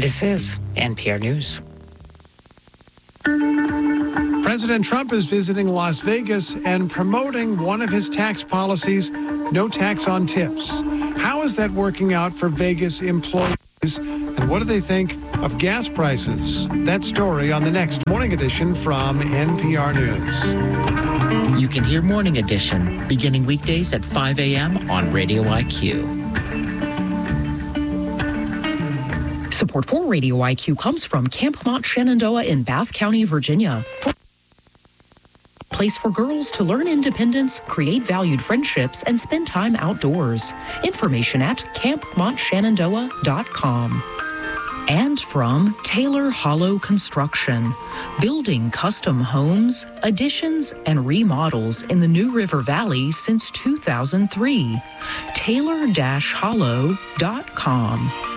This is NPR News. President Trump is visiting Las Vegas and promoting one of his tax policies, no tax on tips. How is that working out for Vegas employees, and what do they think of gas prices? That story on the next Morning Edition from NPR News. You can hear Morning Edition beginning weekdays at 5 a.m. on Radio IQ. Support for Radio IQ comes from Camp Mont Shenandoah in Bath County, Virginia. Place for girls to learn independence, create valued friendships, and spend time outdoors. Information at campmontshenandoah.com. And from Taylor Hollow Construction, building custom homes, additions, and remodels in the New River Valley since 2003. Taylor-hollow.com.